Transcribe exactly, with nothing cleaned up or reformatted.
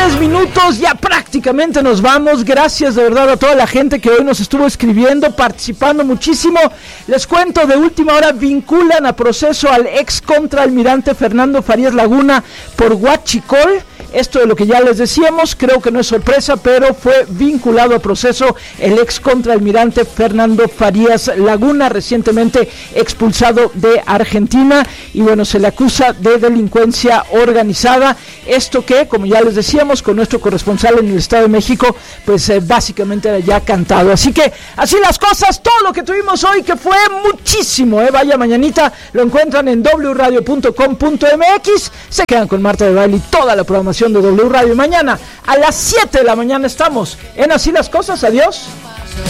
tres minutos, ya prácticamente nos vamos. Gracias de verdad a toda la gente que hoy nos estuvo escribiendo, participando muchísimo. Les cuento, de última hora vinculan a proceso al ex contraalmirante Fernando Farías Laguna por huachicol. Esto de lo que ya les decíamos, creo que no es sorpresa, pero fue vinculado a proceso el ex contraalmirante Fernando Farías Laguna, recientemente expulsado de Argentina, y bueno, se le acusa de delincuencia organizada. Esto que, como ya les decíamos, con nuestro corresponsal en el Estado de México, pues eh, básicamente era ya cantado. Así que, así las cosas, todo lo que tuvimos hoy, que fue muchísimo, eh, vaya mañanita, lo encuentran en doble u radio punto com punto eme equis. Se quedan con Marta de Baile y toda la programación de W Radio. Mañana a las siete de la mañana estamos en Así las Cosas. Adiós.